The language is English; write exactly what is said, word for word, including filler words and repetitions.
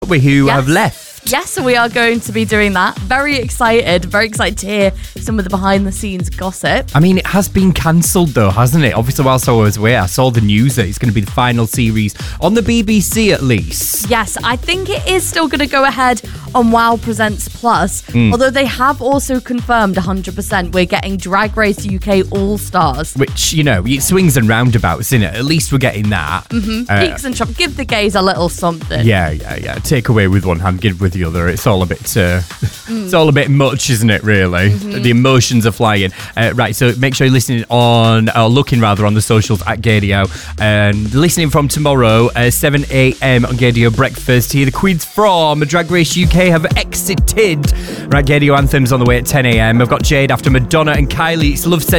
we, who Yes. have left. Yes, so we are going to be doing that. Very excited. Very excited to hear some of the behind-the-scenes gossip. I mean, it has been cancelled though, hasn't it? Obviously, whilst I was away, I saw the news that it's going to be the final series on the B B C at least. Yes, I think it is still going to go ahead on Wow Presents Plus, Mm. although they have also confirmed one hundred percent we're getting Drag Race U K All-Stars. Which, you know, it swings and roundabouts, isn't it? At least we're getting that. Mm-hmm. Uh, Peaks and troughs. Give the gays a little something. Yeah, yeah, yeah. Take away with one hand, give with the other. It's all a bit, uh, mm. it's all a bit much, isn't it? Really, mm-hmm. The emotions are flying. Uh, right, so make sure you're listening on, or looking rather, on the socials at Gaydio, and listening from tomorrow, uh, seven a.m. on Gaydio Breakfast. Here, the Queens from Drag Race U K have exited. Right, Gaydio anthems on the way at ten a.m. I've got Jade after Madonna and Kylie. It's Love Sensation.